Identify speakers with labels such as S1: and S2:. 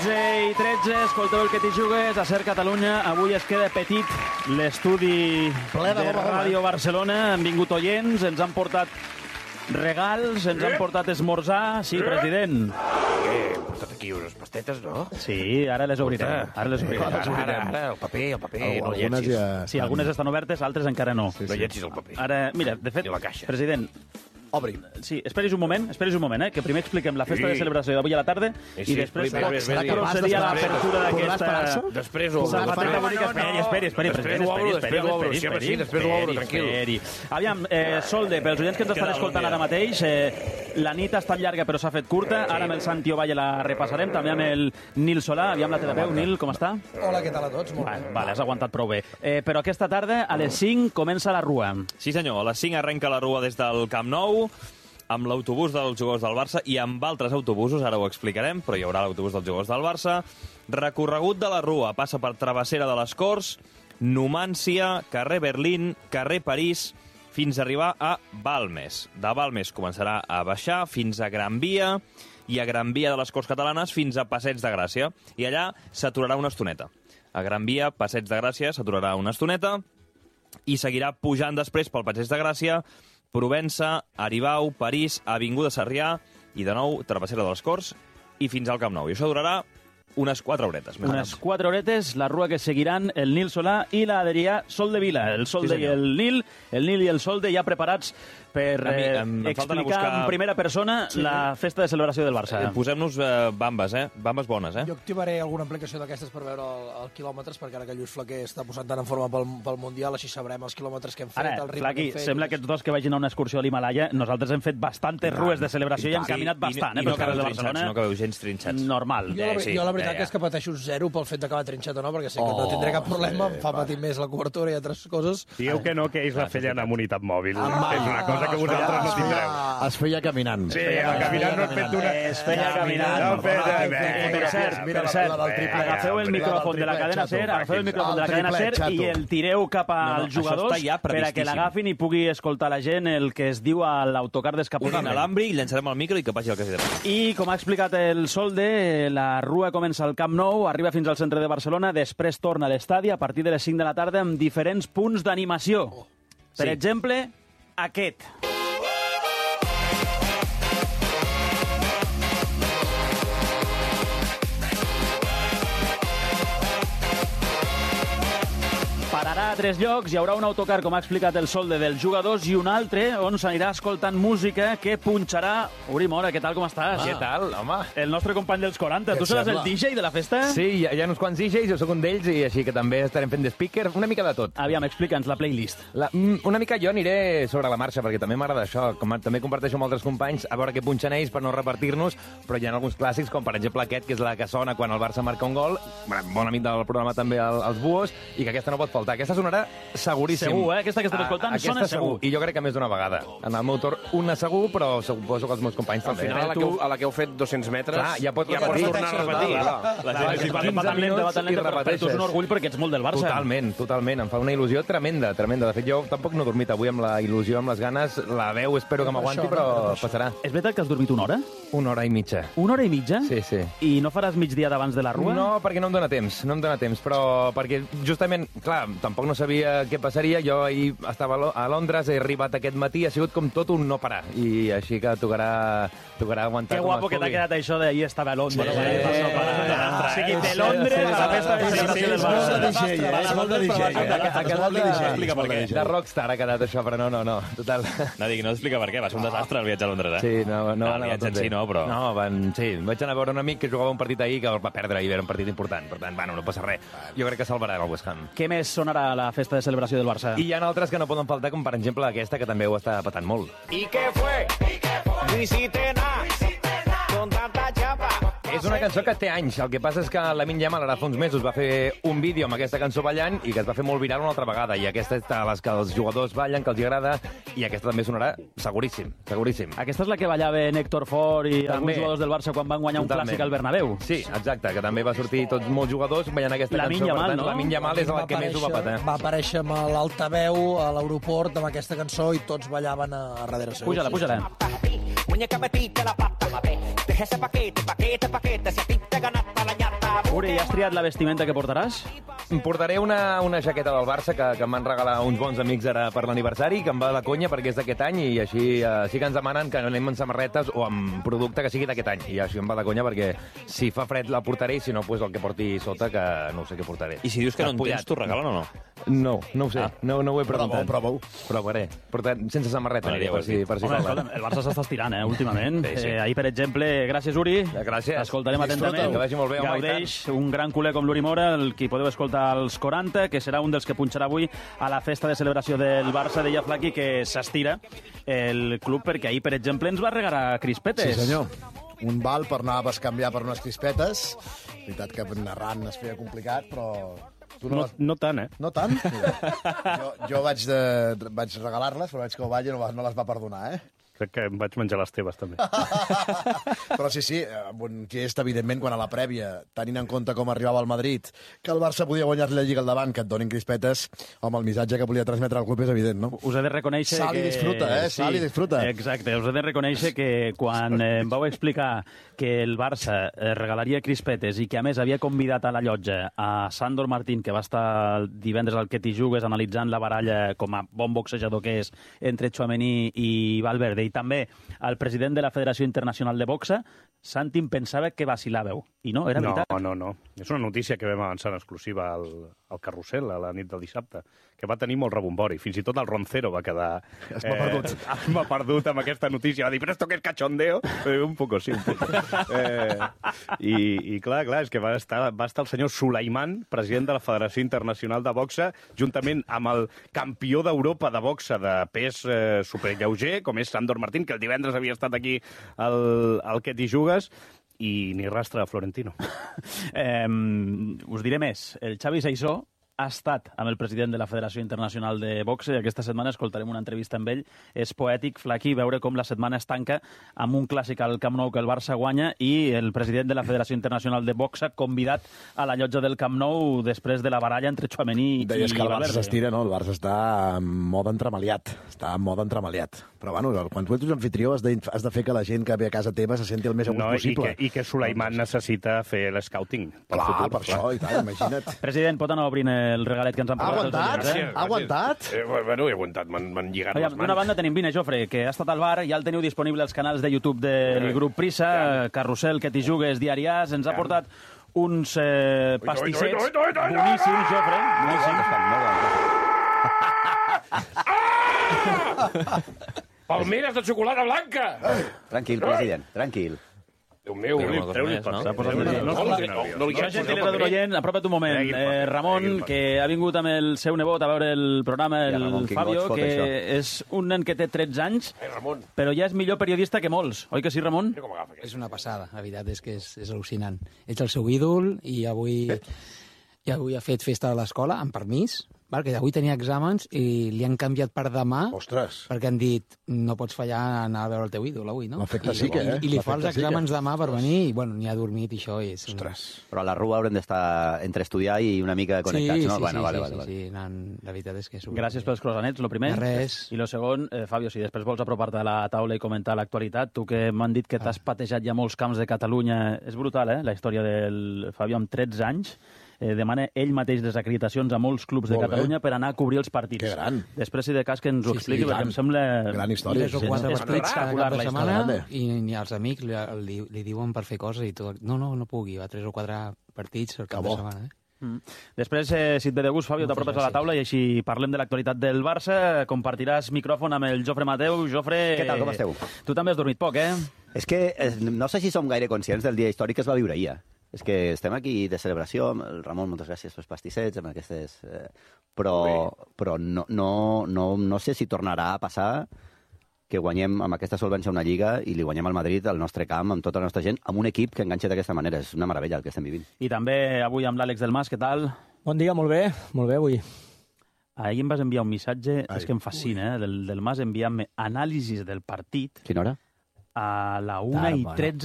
S1: 12:13, escolteu el que t'hi jugues a Ser Catalunya. Avui es queda petit l'estudi de Ràdio Barcelona. Han vingut oients, ens han portat regals, ens han portat esmorzar. Sí, president.
S2: Hem portat aquí unes pastetes, no?
S1: Sí, ara les obrirem. Ara,
S2: el paper, no lletsis.
S1: Sí, algunes estan obertes, altres encara no.
S2: No lletsis el paper.
S1: Ara, mira, de fet,
S2: I la caixa.
S1: president,
S3: Obri.
S1: sí, esperis un moment, que primer expliquem la festa de celebració d'avui a la tarda i després procedir a l'apertura d'aquesta...
S2: Després ho obro.
S1: Sabateta bonica. Esperi,
S2: després ho obro, tranquil.
S1: Aviam, Solde, pels oients que ens estan escoltant ara mateix, la nit ha estat llarga però s'ha fet curta, ara amb el Santi Ovalle la repassarem, també amb el Nil Solà. Aviam la teva veu, Nil, com està?
S3: Hola, què tal a tots? Molt bé.
S1: Vale, has aguantat prou bé. Però aquesta tarda, a les 5, comença la rua.
S4: Sí, senyor, a les 5 arrenca la rua des del Camp Nou, amb l'autobús dels jugadors del Barça i amb altres autobusos, ara ho explicarem, però hi haurà l'autobús dels jugadors del Barça. Recorregut de la rua, passa per Travessera de les Corts, Numància, carrer Berlín, carrer París, fins a arribar a Balmes. De Balmes començarà a baixar fins a Gran Via, i a Gran Via de les Corts Catalanes fins a Passeig de Gràcia. I allà s'aturarà una estoneta. A Gran Via, Passeig de Gràcia, s'aturarà una estoneta i seguirà pujant després pel Passeig de Gràcia, Provença, Aribau, París, Avinguda Sarrià i de nou Travessera de les Corts i fins al Camp Nou. I això durarà unes 4 horetes.
S1: Unes 4 horetes, la rua que seguiran el Nil Solà i la Adrià Soldevila. El Solde i el Nil i el Solde ja preparats per explicar en primera persona la festa de celebració del Barça.
S4: Posem-nos bambes, bambes bones,
S3: Jo activaré alguna aplicació d'aquestes per veure els quilòmetres, perquè ara que Lluís Flaquer està posant tant en forma pel Mundial, així sabrem els quilòmetres que hem fet,
S1: ara,
S3: el ritme
S1: Flaqui,
S3: que hem fet...
S1: sembla que tots que vagin a una excursió a l'Himalaya, nosaltres hem fet bastantes rues de celebració i hem caminat bastant,
S4: pels carrers de Barcelona. No acabeu gens trinxats.
S1: Normal.
S3: Jo la veritat que és que pateixo zero pel fet d'acabar trinxat o no, perquè sé que no tindré cap problema, em fa patir més la cobertura i altres coses.
S5: Digueu que no, que ells la feien amb unitat mòbil. És una cosa que vosaltres no tindreu.
S6: Es feia caminant.
S5: Sí, caminant no et fet una...
S1: Es feia caminant. Per cert, agafeu el micròfon de la cadena SER, i el tireu cap als jugadors perquè l'agafin i pugui escoltar la gent el que es diu a l'autocar d'escapolament.
S4: Un inalàmbric, llançarem el micro i que passi el que hagi de passar.
S1: I, com ha explicat el Solde, la rua comença al Camp Nou, arriba fins al centre de Barcelona, després torna a l'estadi a partir de les 5 de la tarda amb diferents punts d'animació. Per exemple, aquest. Pararà a 3 llocs, hi haurà un autocar, com ha explicat el Solde, dels jugadors i un altre on s'anirà escoltant música que punxarà... Uri Mora, què tal, com estàs?
S7: Què tal, home?
S1: El nostre company dels 40. Tu seràs el DJ de la festa?
S7: Sí, hi ha uns quants DJs, jo sóc un d'ells, i així que també estarem fent de speaker, una mica de tot.
S1: Aviam, explica'ns la playlist.
S7: Una mica jo aniré sobre la marxa, perquè també m'agrada això. També comparteixo amb altres companys a veure què punxen ells per no repartir-nos, però hi ha alguns clàssics, com per exemple aquest, que és la que sona quan el Barça marca un gol, bon amic del programa també, els Buos, i que aquesta no pot faltar. Aquesta sonarà seguríssim.
S1: Segur, aquesta que estem escoltant sona segur.
S7: I jo crec que més d'una vegada. En el meu torn, una segur, però suposo que els meus companys també.
S2: Al final, a la que heu fet 200 metres,
S7: clar, ja pots
S2: tornar a repetir.
S1: Per tu és un orgull perquè ets molt del Barça.
S7: Totalment. Em fa una il·lusió tremenda. De fet, jo tampoc no he dormit avui amb la il·lusió, amb les ganes. La veu espero que m'aguanti, però passarà.
S1: És veritat que has dormit una hora?
S7: Una hora i mitja.
S1: Una hora i mitja?
S7: Sí.
S1: I no faràs migdia d'abans de la rua?
S7: No, perquè no em dóna temps, però perquè justament, clar, tampoc no sabia què passaria. Jo ahir estava a Londres, he arribat aquest matí, ha sigut com tot un no parar, i així que tocarà aguantar.
S1: Que guapo que t'ha quedat això d'ahir estava a Londres. O sigui, de Londres a la festa de celebració del Barça.
S7: De rockstar ha quedat això, però no, total.
S4: No explica per què, va ser un desastre el viatge a Londres,
S7: Sí, no.
S4: El viatge en si no, però...
S7: Sí, vaig anar a veure un amic que jugava un partit ahir que el va perdre i era un partit important, per tant, no passa res. Jo crec que salvarà el West Ham.
S1: Què més sonarà a la festa de celebració del Barça?
S7: I hi ha altres que no poden faltar, com per exemple aquesta, que també ho està patant molt.
S2: ¿Y qué fue? No hiciste nada con tanta chapa.
S7: És una cançó que té anys. El que passa és que Lamine Yamal ara fa uns mesos va fer un vídeo amb aquesta cançó ballant i que es va fer molt viral una altra vegada. I aquesta és de les que els jugadors ballen, que els agrada, i aquesta també sonarà seguríssim.
S1: Aquesta és la que ballaven Héctor Fort i alguns jugadors del Barça quan van guanyar un clàssic al Bernabéu.
S7: Sí, exacte, que també va sortir tots molts jugadors ballant aquesta cançó. Lamine Yamal és la que més ho va patar.
S3: Va aparèixer amb l'altaveu a l'aeroport amb aquesta cançó i tots ballaven a darrere seu.
S1: Puja-la.
S8: Muñeca, metiste la pata, deja ese paquete, si a ti te ganaste la ñata.
S1: Uri, ja has triat la vestimenta que portaràs?
S7: Em portaré una jaqueta del Barça que m'han regalat uns bons amics ara per l'aniversari, que em va de conya perquè és d'aquest any i així sí que ens demanen que anem amb samarretes o amb producte que sigui d'aquest any. I així em va de conya perquè si fa fred la portaré i si no, pues el que porti sota, que no sé què portaré.
S4: I si dius que no en tens, t'ho regalen o no?
S7: No ho sé. No ho he preguntat.
S3: Prova-ho.
S7: Provaré. Sense samarreta, aniré, per si
S1: Home, escolta, el Barça s'està estirant, últimament.
S7: Sí.
S1: Ahir, per exemple, gràcies, Uri.
S7: Gràcies.
S1: Escoltarem atentament.
S7: Que vagi molt bé, home,
S1: Gaudeix, un gran culer com l'Uri Mora, el qui podeu escoltar als 40, que serà un dels que punxarà avui a la festa de celebració del Barça. Deia Flaqui que s'estira el club perquè ahir, per exemple, ens va regalar crispetes.
S3: Sí, senyor. Un val per anar a bescanviar per unes crispetes. Veritat que narrant es feia complicat, però...
S5: No tant, eh?
S3: No tant? Jo vaig regalar-les, però veig que el Valle no les va perdonar, eh?
S5: Crec que em vaig menjar les teves, també.
S3: Però sí, amb un gest, evidentment, quan a la prèvia, tenint en compte com arribava el Madrid, que el Barça podia guanyar la Lliga al davant, que et donin crispetes, home, el missatge que volia transmetre al club és evident, no?
S1: Us he de reconèixer
S3: Sal i disfruta, Sal i disfruta.
S1: Exacte, us he de reconèixer que quan em vau explicar que el Barça regalaria crispetes i que, a més, havia convidat a la llotja a Sandor Martín, que va estar divendres al Que t'hi jugues analitzant la baralla com a bon boxejador que és entre Tchouaméni i Valverde, i també al president de la Federació Internacional de Boxa, Santi em pensava que vacilàveu. I no, era veritat.
S5: No. És una notícia que vam avançar en exclusiva al Carrusel a la nit del dissabte, que va tenir molt rebombori. Fins i tot el Roncero va quedar... M'ha perdut amb aquesta notícia. Va dir, però esto que és cachondeo? Un poco, sí, un poco. I clar, és que va estar el senyor Sulaiman, president de la Federació Internacional de Boxa, juntament amb el campió d'Europa de boxa de pes superlleuger, com és Sandor Martín, que el divendres havia estat aquí al Que t'hi jugues, i ni rastre de Florentino.
S1: Us diré més. El Xavi Saissó ha estat amb el president de la Federació Internacional de Boxe i aquesta setmana escoltarem una entrevista amb ell. És poètic, Flaqui, veure com la setmana es tanca amb un clàssic al Camp Nou que el Barça guanya i el president de la Federació Internacional de Boxa convidat a la llotja del Camp Nou després de la baralla entre Tchouaméni i Valverde.
S3: Deies que el Barça s'estira, no? El Barça està en mode entremaliat. Però, bueno, quan tu ets anfitrió has de fer que la gent que ve a casa teva se senti el més a gust possible.
S5: I que Sulaiman necessita fer l'scouting pel futur.
S3: Per això, i tant, imagina't.
S1: President, pot anar obrint el regalet que ens han portat.
S3: Ha aguantat?
S5: Bueno, he aguantat, m'han lligat les mans.
S1: D'una banda tenim Vine Jofre, que ha estat al bar, ja el teniu disponible als canals de YouTube del grup Prisa, Carrusel, Que t'hi jugues, Diari As, ens ha portat uns pastissets boníssims, Jofre, boníssims.
S5: Palmeres de xocolata blanca!
S6: Tranquil, president, tranquil.
S5: Déu meu, treu-li el paper. No li
S1: Això és gentilesa d'un oient. Apropa't un moment. Ramon, que ha vingut amb el seu nebot a veure el programa, el Fabio, que és un nen que té 13 anys, però ja és millor periodista que molts. Oi que sí, Ramon?
S8: És una passada, la veritat és que és al·lucinant. Ets el seu ídol i avui ha fet festa a l'escola, amb permís, que avui tenia exàmens i li han canviat per demà.
S3: Ostres.
S8: Perquè han dit, no pots fallar a anar a veure el teu ídol avui, no?
S3: L'efecte sí que,
S8: I li fa els exàmens demà per venir i, bueno, ni ha dormit i això és...
S3: Ostres.
S6: Però a la rua haurem d'estar entre estudiar i una mica connectats, no?
S8: Sí, la veritat és que és...
S1: Gràcies pels croissants, lo primer.
S8: Res.
S1: I lo segon, Fabio, si després vols apropar-te a la taula i comentar l'actualitat, tu que m'han dit que t'has patejat ja molts camps de Catalunya, és brutal, la història del Fabio amb 13 anys, demana ell mateix desacreditacions a molts clubs de Catalunya per anar a cobrir els partits.
S3: Que gran.
S1: Després, si de cas, que ens ho expliqui, perquè em sembla...
S3: Gran història.
S8: 3 o 4 partits cada cap de setmana
S3: història.
S8: i els amics li diuen per fer coses i tot. No pugui, va 3 o 4 partits al cap de setmana.
S1: Després, si et ve de gust, Fabio, t'apropes a la taula i així parlem de l'actualitat del Barça. Compartiràs micròfon amb el Jofre Mateu. Jofre...
S6: Què tal, com esteu?
S1: Tu també has dormit poc,
S6: És que no sé si som gaire conscients del dia històric que es va viure ahir. És que estem aquí de celebració, amb el Ramon, moltes gràcies pels pastissets, amb aquestes... Però no sé si tornarà a passar que guanyem amb aquesta solvència una Lliga i li guanyem al Madrid al nostre camp, amb tota la nostra gent, amb un equip que enganxa d'aquesta manera. És una meravella el que estem vivint.
S1: I també avui amb l'Àlex del Mas, què tal?
S9: Bon dia, molt bé avui.
S1: Ahir em vas enviar un missatge, és que em fascina, del Mas enviant-me anàlisis del partit.
S6: Quina hora?
S1: A la 1:13